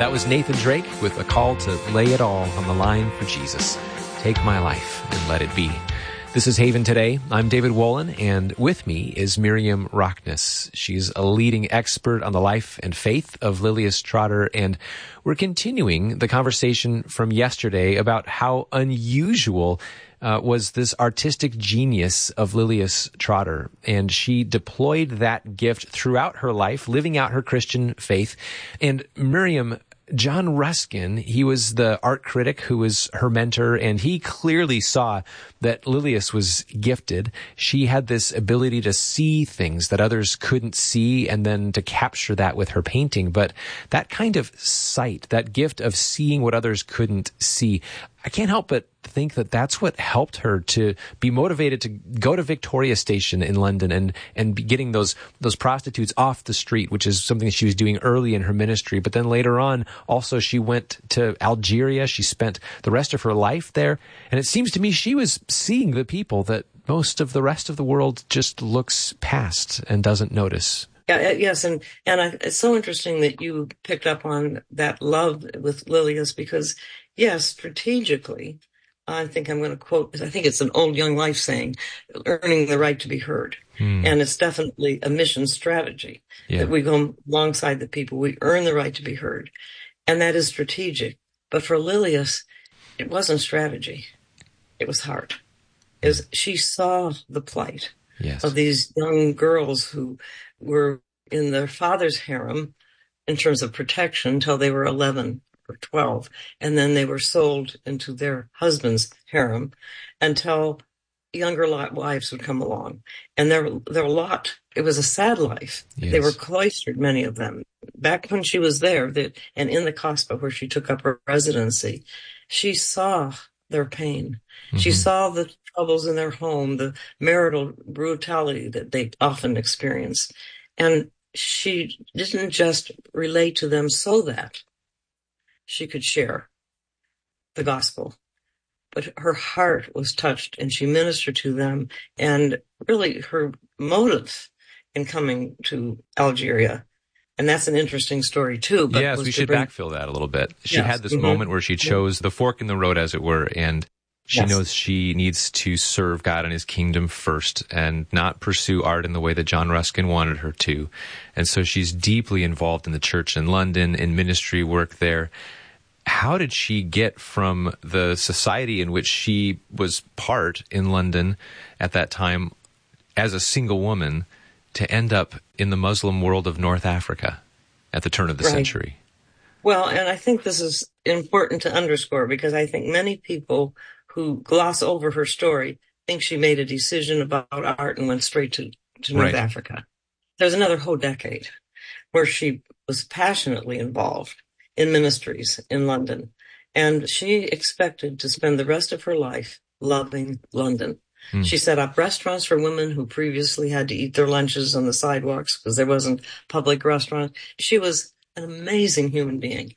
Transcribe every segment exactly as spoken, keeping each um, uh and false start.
That was Nathan Drake with a call to lay it all on the line for Jesus. Take my life and let it be. This is Haven Today. I'm David Wolin, and with me is Miriam Rockness. She's a leading expert on the life and faith of Lilias Trotter, and we're continuing the conversation from yesterday about how unusual Uh, was this artistic genius of Lilias Trotter. And she deployed that gift throughout her life, living out her Christian faith. And Miriam, John Ruskin, he was the art critic who was her mentor, and he clearly saw that Lilias was gifted. She had this ability to see things that others couldn't see and then to capture that with her painting. But that kind of sight, that gift of seeing what others couldn't see, I can't help but think that that's what helped her to be motivated to go to Victoria Station in London and, and be getting those, those prostitutes off the street, which is something she was doing early in her ministry. But then later on, also she went to Algeria. She spent the rest of her life there. And it seems to me she was seeing the people that most of the rest of the world just looks past and doesn't notice. Yeah, yes, and and I, it's so interesting that you picked up on that love with Lilias because, yes, strategically, I think I'm going to quote, I think it's an old Young Life saying, earning the right to be heard. Hmm. And it's definitely a mission strategy yeah. that we go alongside the people. We earn the right to be heard. And that is strategic. But for Lilias, it wasn't strategy. It was heart. It was, she saw the plight yes. of these young girls who were in their father's harem in terms of protection until they were eleven or twelve. And then they were sold into their husband's harem until younger wives would come along. And there, there were a lot. It was a sad life. Yes. They were cloistered, many of them. Back when she was there that, and in the Kasbah where she took up her residency, she saw their pain. Mm-hmm. She saw the troubles in their home, the marital brutality that they often experience. And she didn't just relate to them so that she could share the gospel, but her heart was touched and she ministered to them. And really her motive in coming to Algeria, and that's an interesting story too. But yes, we should bring... backfill that a little bit. She yes. had this mm-hmm. moment where she chose the fork in the road, as it were, and she yes. knows she needs to serve God and his kingdom first and not pursue art in the way that John Ruskin wanted her to. And so she's deeply involved in the church in London, in ministry work there. How did she get from the society in which she was part in London at that time as a single woman to end up in the Muslim world of North Africa at the turn of the right. century? Well, and I think this is important to underscore because I think many people who gloss over her story think she made a decision about art and went straight to, to North right. Africa. There's another whole decade where she was passionately involved in ministries in London. And she expected to spend the rest of her life loving London. Hmm. She set up restaurants for women who previously had to eat their lunches on the sidewalks because there wasn't public restaurants. She was an amazing human being.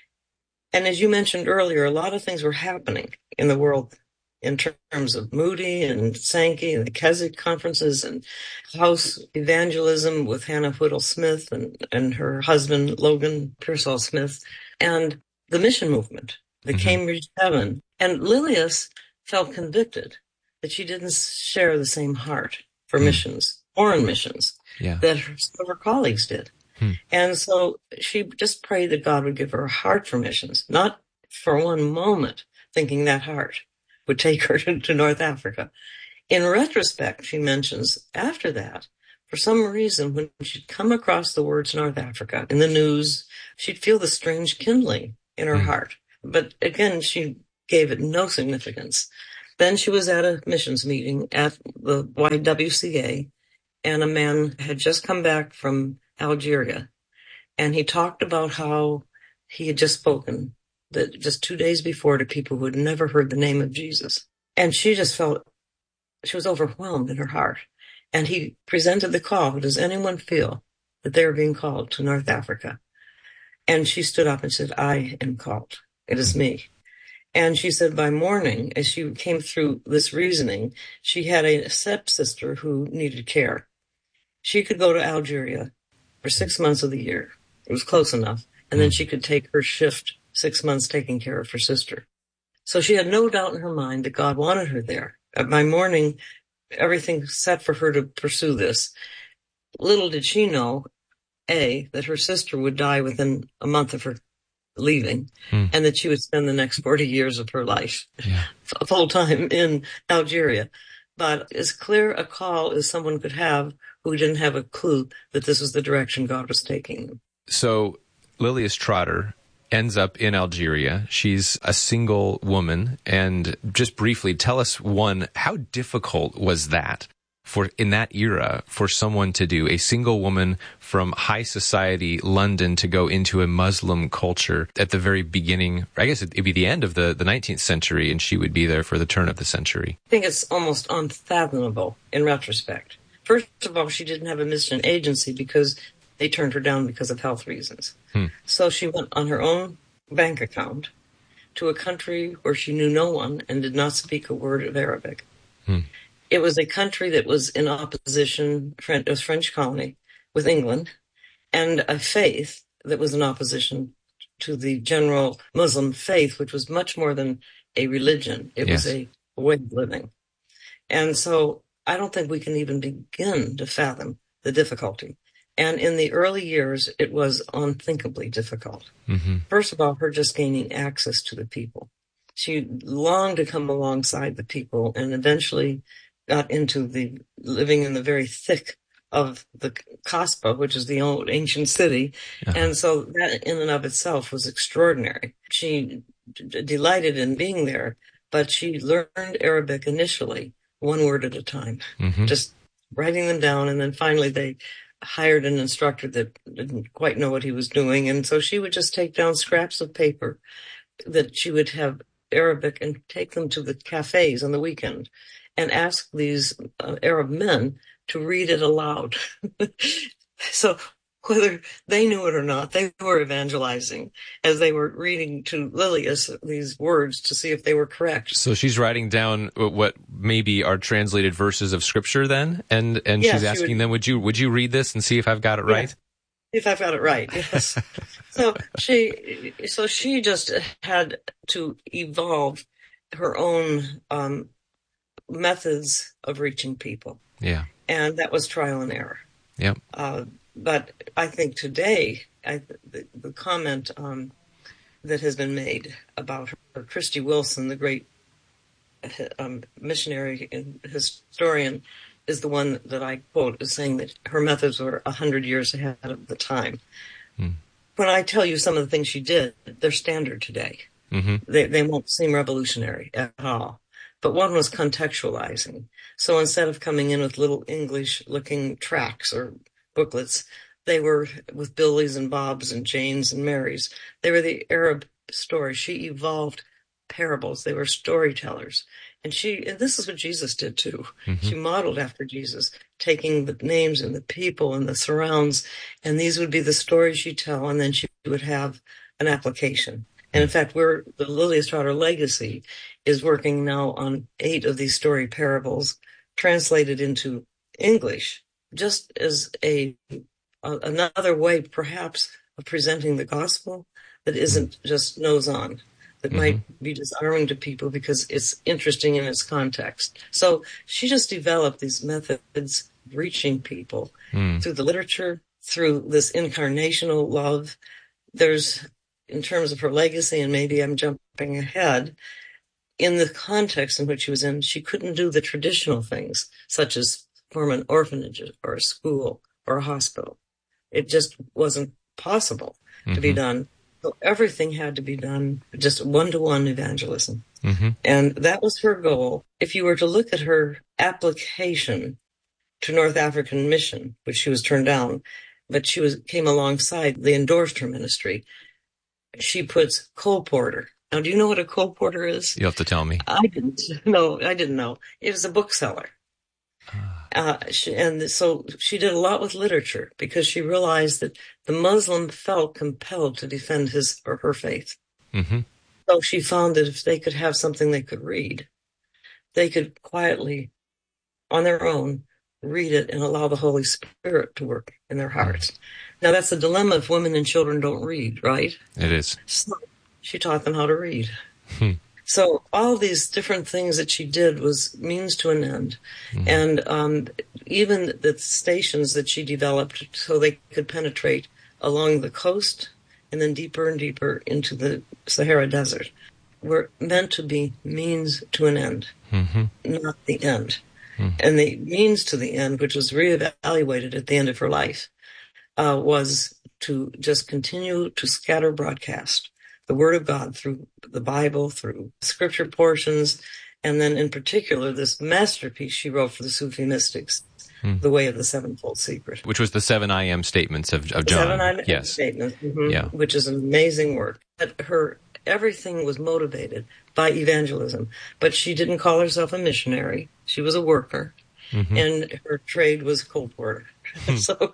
And as you mentioned earlier, a lot of things were happening in the world in terms of Moody and Sankey and the Keswick conferences and house evangelism with Hannah Whittle Smith and, and her husband, Logan Pearsall Smith, and the mission movement, the mm-hmm. Cambridge Seven. And Lilias felt convicted that she didn't share the same heart for mm. missions, foreign missions, yeah. that her, some of her colleagues did. Hmm. And so she just prayed that God would give her a heart for missions, not for one moment thinking that heart would take her to, to North Africa. In retrospect, she mentions after that, for some reason, when she'd come across the words North Africa in the news, she'd feel the strange kindling in her hmm. heart. But again, she gave it no significance. Then she was at a missions meeting at the Y W C A, and a man had just come back from Algeria, and he talked about how he had just spoken that just two days before to people who had never heard the name of Jesus. And she just felt, she was overwhelmed in her heart. And he presented the call, does anyone feel that they're being called to North Africa? And she stood up and said, I am called. It is me. And she said by morning, as she came through this reasoning, she had a stepsister who needed care. She could go to Algeria for six months of the year. It was close enough. and then she could take her shift six months taking care of her sister. So she had no doubt in her mind that God wanted her there. By morning, everything set for her to pursue this. Little did she know, A, that her sister would die within a month of her leaving, hmm. and that she would spend the next forty years of her life yeah. full time in Algeria. But as clear a call as someone could have who didn't have a clue that this was the direction God was taking them. So Lilias Trotter ends up in Algeria. She's a single woman. And just briefly, tell us, one, how difficult was that for in that era for someone to do, a single woman from high society London to go into a Muslim culture at the very beginning? I guess it'd be the end of the, the nineteenth century, and she would be there for the turn of the century. I think it's almost unfathomable in retrospect. First of all, she didn't have a mission agency because they turned her down because of health reasons. Hmm. So she went on her own bank account to a country where she knew no one and did not speak a word of Arabic. Hmm. It was a country that was in opposition, it was French colony, with England, and a faith that was in opposition to the general Muslim faith, which was much more than a religion. It yes. was a way of living. And so I don't think we can even begin to fathom the difficulty. And in the early years, it was unthinkably difficult. Mm-hmm. First of all, her just gaining access to the people. She longed to come alongside the people and eventually got into the living in the very thick of the Kasbah, which is the old ancient city. Uh-huh. And so that in and of itself was extraordinary. She d- delighted in being there, but she learned Arabic initially, one word at a time, mm-hmm. just writing them down. And then finally they hired an instructor that didn't quite know what he was doing. And so she would just take down scraps of paper that she would have Arabic and take them to the cafes on the weekend and ask these uh, Arab men to read it aloud. So whether they knew it or not, they were evangelizing as they were reading to Lilias these words to see if they were correct. So she's writing down what maybe are translated verses of scripture then, and and yeah, she's asking she would, them, "Would you would you read this and see if I've got it right?" Yeah, if I've got it right, yes. so she so she just had to evolve her own um, methods of reaching people. Yeah. And that was trial and error. Yep. Uh, but I think today, I, the, the comment um, that has been made about her, Christy Wilson, the great um, missionary and historian, is the one that I quote as saying that her methods were a hundred years ahead of the time. Hmm. When I tell you some of the things she did, they're standard today. Mm-hmm. They, they won't seem revolutionary at all. But one was contextualizing. So instead of coming in with little English-looking tracts or booklets, they were with Billies and Bobs and Janes and Marys. They were the Arab stories. She evolved parables. They were storytellers. And she, and this is what Jesus did too. Mm-hmm. She modeled after Jesus, taking the names and the people and the surrounds, and these would be the stories she'd tell, and then she would have an application. And in fact, we're, the Lilias Trotter Legacy is working now on eight of these story parables translated into English, just as a, a another way, perhaps, of presenting the gospel that isn't just nose on, that mm-hmm. might be disarming to people because it's interesting in its context. So she just developed these methods of reaching people mm. through the literature, through this incarnational love. There's, in terms of her legacy, and maybe I'm jumping ahead, in the context in which she was in, she couldn't do the traditional things, such as form an orphanage or a school or a hospital. It just wasn't possible mm-hmm. to be done. So everything had to be done just one-to-one evangelism. Mm-hmm. And that was her goal. If you were to look at her application to North African Mission, which she was turned down, but she was came alongside, they endorsed her ministry. She puts colporteur. Now, do you know what a colporteur is? You have to tell me. I didn't. No, I didn't know. It was a bookseller. Uh, she, and so she did a lot with literature because she realized that the Muslim felt compelled to defend his or her faith. Mm-hmm. So she found that if they could have something they could read, they could quietly, on their own, read it and allow the Holy Spirit to work in their hearts. Now, that's a dilemma if women and children don't read, right? It is. So she taught them how to read. Hmm. So all these different things that she did was means to an end. Mm-hmm. And um, even the stations that she developed so they could penetrate along the coast and then deeper and deeper into the Sahara Desert were meant to be means to an end, mm-hmm. not the end. Mm-hmm. And the means to the end, which was reevaluated at the end of her life, uh, was to just continue to scatter broadcast the Word of God through the Bible, through scripture portions, and then in particular this masterpiece she wrote for the Sufi mystics, hmm. The Way of the Sevenfold Secret. Which was the seven I am statements of, of John. Seven I am yes. statements, mm-hmm, yeah. which is an amazing work. But her everything was motivated by evangelism, but she didn't call herself a missionary. She was a worker, mm-hmm. and her trade was cold work. so,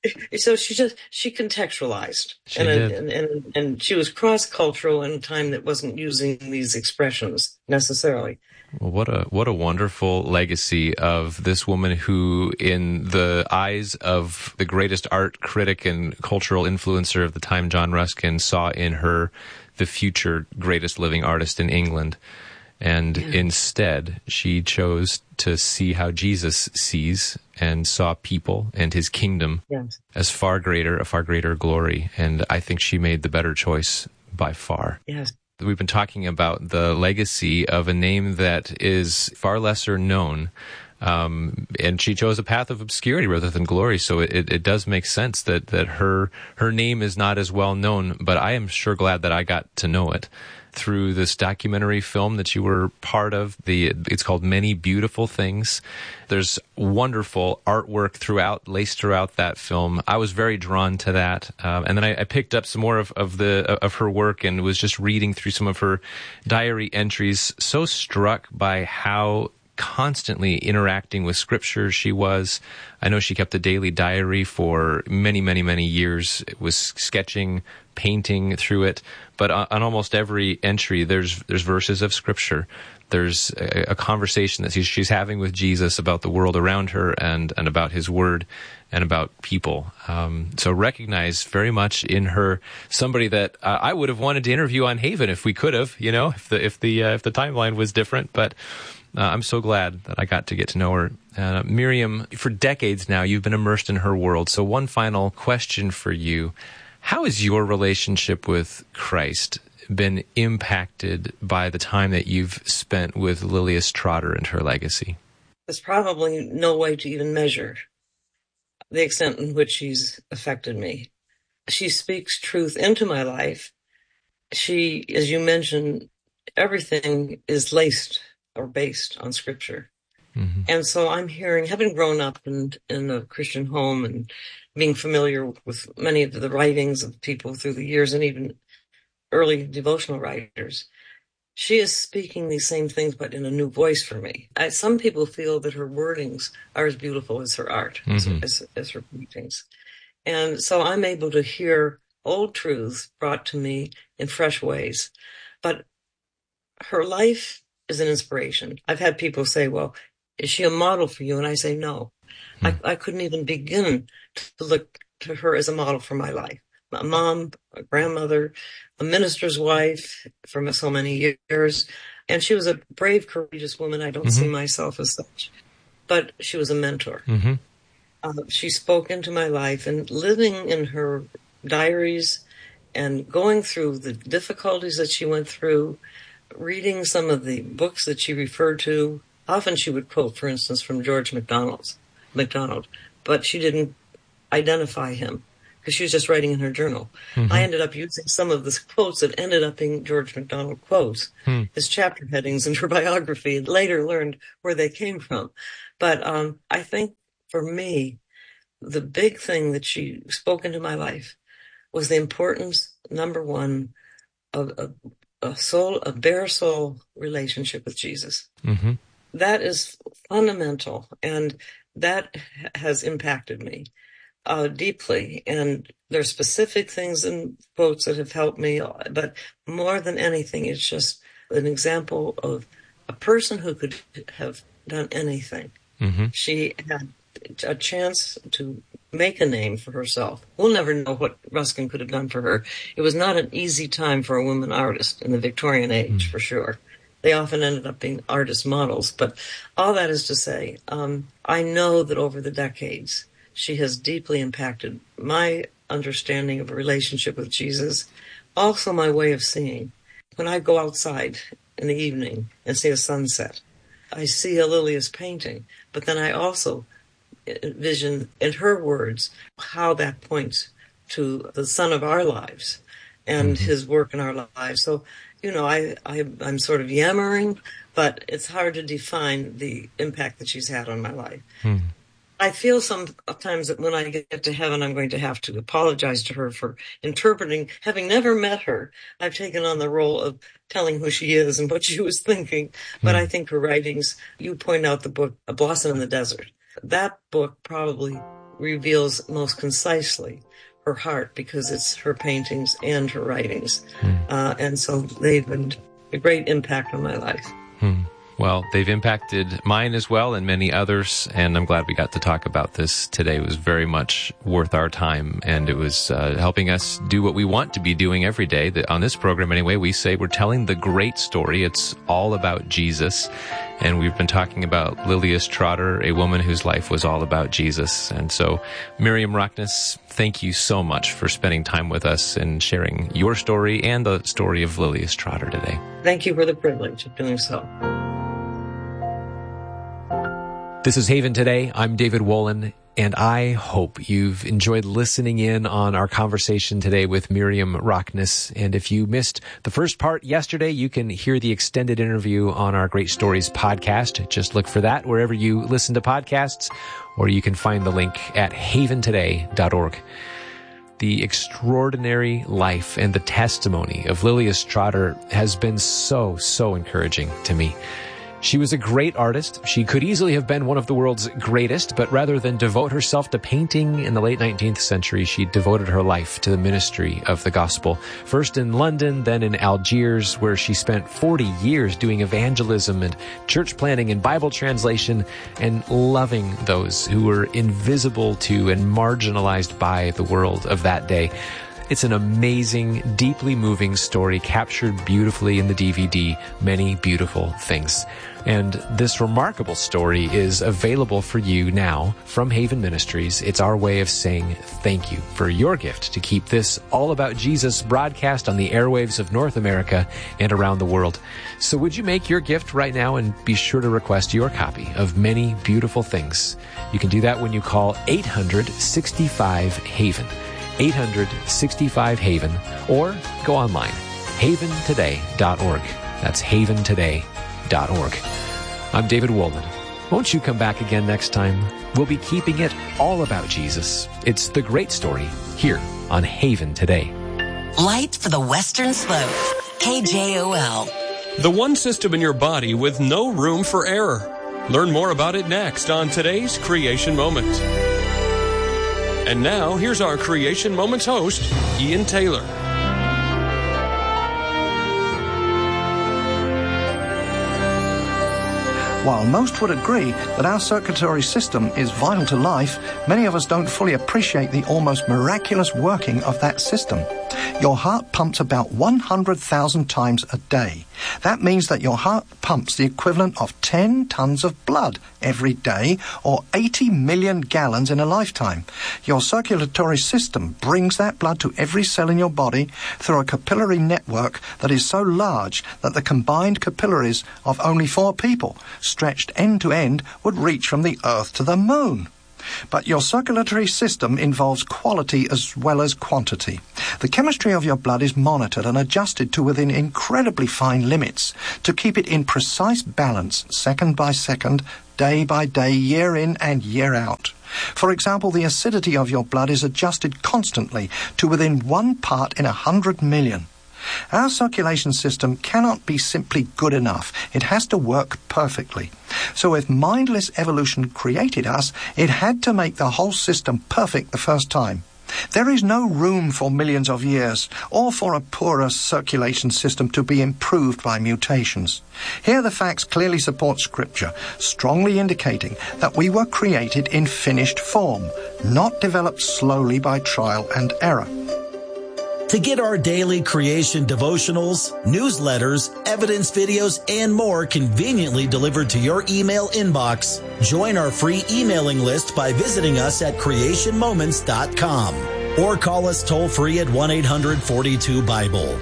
so she just she contextualized, she and, did. and and and she was cross-cultural in a time that wasn't using these expressions necessarily. Well, what a what a wonderful legacy of this woman who, in the eyes of the greatest art critic and cultural influencer of the time, John Ruskin, saw in her the future greatest living artist in England. And yeah. instead, she chose to see how Jesus sees and saw people and his kingdom yes. as far greater, a far greater glory. And I think she made the better choice by far. Yes. We've been talking about the legacy of a name that is far lesser known. Um, and she chose a path of obscurity rather than glory. So it, it does make sense that, that her, her name is not as well known, but I am sure glad that I got to know it through this documentary film that you were part of. The it's called Many Beautiful Things. There's wonderful artwork throughout, laced throughout that film. I was very drawn to that, um, and then I, I picked up some more of, of the of her work and was just reading through some of her diary entries. So struck by how constantly interacting with scripture she was. I know she kept a daily diary for many, many, many years. It was sketching, painting through it, but on, on almost every entry, there's there's verses of scripture. There's a, a conversation that she's, she's having with Jesus about the world around her and, and about his word and about people. Um, so recognize very much in her somebody that uh, I would have wanted to interview on Haven if we could have, you know, if the if the uh, if the timeline was different, but. Uh, I'm so glad that I got to get to know her. Uh, Miriam, for decades now, you've been immersed in her world. So one final question for you. How has your relationship with Christ been impacted by the time that you've spent with Lilias Trotter and her legacy? There's probably no way to even measure the extent in which she's affected me. She speaks truth into my life. She, as you mentioned, everything is laced or based on scripture. Mm-hmm. And so I'm hearing, having grown up in, in a Christian home and being familiar with many of the writings of people through the years and even early devotional writers, she is speaking these same things, but in a new voice for me. I, some people feel that her wordings are as beautiful as her art, mm-hmm. as, as, as her paintings. And so I'm able to hear old truths brought to me in fresh ways. But her life is an inspiration. I've had people say, well, is she a model for you? And I say, no. Hmm. I, I couldn't even begin to look to her as a model for my life. My mom, a grandmother, a minister's wife for so many years. And she was a brave, courageous woman. I don't mm-hmm. see myself as such. But she was a mentor. Mm-hmm. Uh, she spoke into my life, and living in her diaries and going through the difficulties that she went through, reading some of the books that she referred to. Often she would quote, for instance, from George MacDonald's, MacDonald, but she didn't identify him because she was just writing in her journal. Mm-hmm. I ended up using some of the quotes that ended up being George MacDonald quotes mm. as chapter headings in her biography, and later learned where they came from. But um, I think for me, the big thing that she spoke into my life was the importance, number one, of, of a soul, a bare soul relationship with Jesus. Mm-hmm. That is fundamental, and that has impacted me uh, deeply. And there's specific things in quotes that have helped me, but more than anything, it's just an example of a person who could have done anything. Mm-hmm. She had a chance to make a name for herself. We'll never know what Ruskin could have done for her. It was not an easy time for a woman artist in the Victorian age, mm. for sure. They often ended up being artist models. But all that is to say, um, I know that over the decades, she has deeply impacted my understanding of a relationship with Jesus, also my way of seeing. When I go outside in the evening and see a sunset, I see a Lilius painting, but then I also vision, in her words, how that points to the son of our lives and mm-hmm. his work in our lives. So, you know, I, I, I'm sort of yammering, but it's hard to define the impact that she's had on my life. Mm-hmm. I feel sometimes that when I get to heaven, I'm going to have to apologize to her for interpreting. Having never met her, I've taken on the role of telling who she is and what she was thinking. Mm-hmm. But I think her writings, you point out the book, A Blossom in the Desert. That book probably reveals most concisely her heart because it's her paintings and her writings. Hmm. Uh, and so they've been a great impact on my life. Hmm. Well, they've impacted mine as well and many others, and I'm glad we got to talk about this today. It was very much worth our time, and it was uh, helping us do what we want to be doing every day. That on this program, anyway, we say we're telling the great story. It's all about Jesus, and we've been talking about Lilias Trotter, a woman whose life was all about Jesus. And so, Miriam Rockness, thank you so much for spending time with us and sharing your story and the story of Lilias Trotter today. Thank you for the privilege of doing so. This is Haven Today. I'm David Wolin, and I hope you've enjoyed listening in on our conversation today with Miriam Rockness. And if you missed the first part yesterday, you can hear the extended interview on our Great Stories podcast. Just look for that wherever you listen to podcasts, or you can find the link at haven today dot org. The extraordinary life and the testimony of Lilias Trotter has been so, so encouraging to me. She was a great artist. She could easily have been one of the world's greatest, but rather than devote herself to painting in the late nineteenth century, she devoted her life to the ministry of the gospel. First in London, then in Algiers, where she spent forty years doing evangelism and church planting and Bible translation and loving those who were invisible to and marginalized by the world of that day. It's an amazing, deeply moving story captured beautifully in the D V D, Many Beautiful Things. And this remarkable story is available for you now from Haven Ministries. It's our way of saying thank you for your gift to keep this All About Jesus broadcast on the airwaves of North America and around the world. So would you make your gift right now and be sure to request your copy of Many Beautiful Things? You can do that when you call eight hundred sixty-five HAVEN. eight hundred sixty-five HAVEN, or go online, haven today dot org. That's haven today dot org. I'm David Wolin. Won't you come back again next time? We'll be keeping it all about Jesus. It's the great story here on Haven Today. Light for the Western Slope, K J O L. The one system in your body with no room for error. Learn more about it next on today's Creation Moment. And now, here's our Creation Moments host, Ian Taylor. While most would agree that our circulatory system is vital to life, many of us don't fully appreciate the almost miraculous working of that system. Your heart pumps about one hundred thousand times a day. That means that your heart pumps the equivalent of ten tons of blood every day, or eighty million gallons in a lifetime. Your circulatory system brings that blood to every cell in your body through a capillary network that is so large that the combined capillaries of only four people, stretched end to end, would reach from the Earth to the Moon. But your circulatory system involves quality as well as quantity. The chemistry of your blood is monitored and adjusted to within incredibly fine limits to keep it in precise balance, second by second, day by day, year in and year out. For example, the acidity of your blood is adjusted constantly to within one part in a hundred million. Our circulation system cannot be simply good enough. It has to work perfectly. So if mindless evolution created us, it had to make the whole system perfect the first time. There is no room for millions of years or for a poorer circulation system to be improved by mutations. Here the facts clearly support Scripture, strongly indicating that we were created in finished form, not developed slowly by trial and error. To get our daily creation devotionals, newsletters, evidence videos, and more conveniently delivered to your email inbox, join our free emailing list by visiting us at creation moments dot com or call us toll-free at one eight hundred forty-two Bible.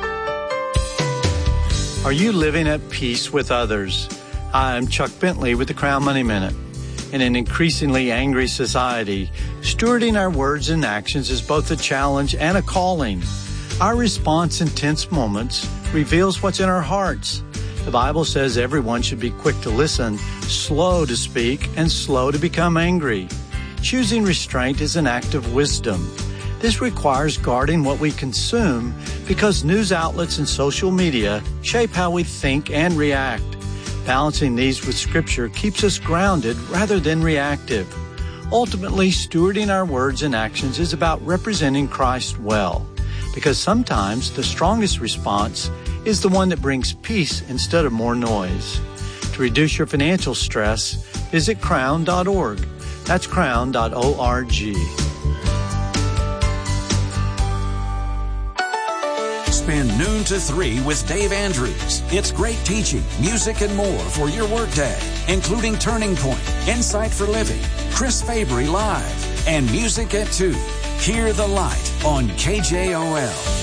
Are you living at peace with others? Hi, I'm Chuck Bentley with the Crown Money Minute. In an increasingly angry society, stewarding our words and actions is both a challenge and a calling. Our response in tense moments reveals what's in our hearts. The Bible says everyone should be quick to listen, slow to speak, and slow to become angry. Choosing restraint is an act of wisdom. This requires guarding what we consume because news outlets and social media shape how we think and react. Balancing these with Scripture keeps us grounded rather than reactive. Ultimately, stewarding our words and actions is about representing Christ well, because sometimes the strongest response is the one that brings peace instead of more noise. To reduce your financial stress, visit crown dot org. That's crown dot org. Spend noon to three with Dave Andrews. It's great teaching, music, and more for your workday, including Turning Point, Insight for Living, Chris Fabry Live, and Music at two. Hear the Light on K J O L.